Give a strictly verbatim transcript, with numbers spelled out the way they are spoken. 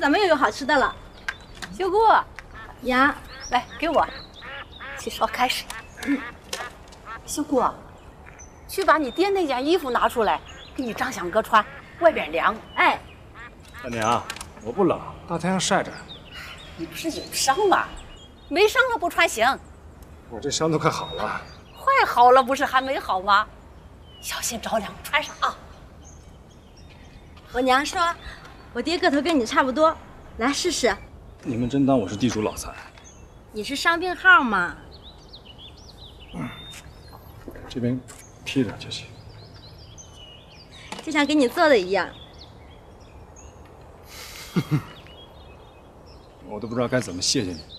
咱们又有好吃的了。 秀姑， 呀， 来给我去烧开水。嗯，秀姑，去把你爹那件衣服拿出来，给你张香哥穿，外边凉。 哎， 大娘，我不冷，大太阳晒着。 你不是有伤吗？没伤了不穿行。 我这伤都快好了。 快好了不是还没好吗？小心着凉，穿上啊。 我娘说，我爹个头跟你差不多，来试试。 你们真当我是地主老财？ 你是伤病号吗？ 嗯，这边贴着就行。 就像给你做的一样。 我都不知道该怎么谢谢你。